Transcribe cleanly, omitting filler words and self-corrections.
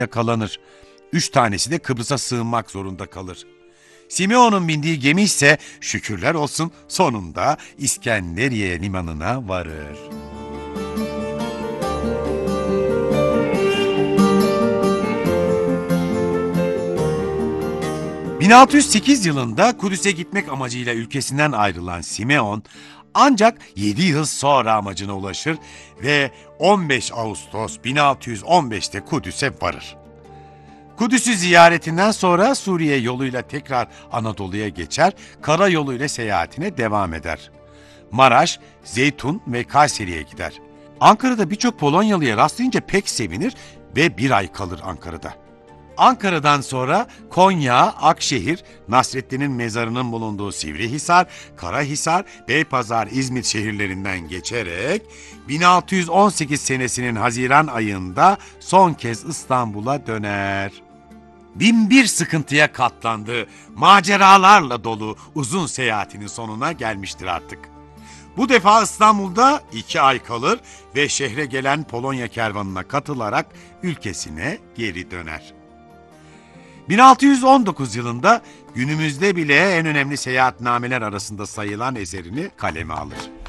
yakalanır. 3 tanesi de Kıbrıs'a sığınmak zorunda kalır. Simeon'un bindiği gemi ise şükürler olsun sonunda İskenderiye limanına varır. 1608 yılında Kudüs'e gitmek amacıyla ülkesinden ayrılan Simeon ancak 7 yıl sonra amacına ulaşır ve 15 Ağustos 1615'te Kudüs'e varır. Kudüs'ü ziyaretinden sonra Suriye yoluyla tekrar Anadolu'ya geçer, karayoluyla seyahatine devam eder. Maraş, Zeytun ve Kayseri'ye gider. Ankara'da birçok Polonyalıya rastlayınca pek sevinir ve bir ay kalır Ankara'da. Ankara'dan sonra Konya, Akşehir, Nasreddin'in mezarının bulunduğu Sivrihisar, Karahisar, Beypazar, İzmit şehirlerinden geçerek 1618 senesinin Haziran ayında son kez İstanbul'a döner. Binbir sıkıntıya katlandığı, maceralarla dolu uzun seyahatinin sonuna gelmiştir artık. Bu defa İstanbul'da 2 ay kalır ve şehre gelen Polonya kervanına katılarak ülkesine geri döner. 1619 yılında günümüzde bile en önemli seyahatnameler arasında sayılan eserini kaleme alır.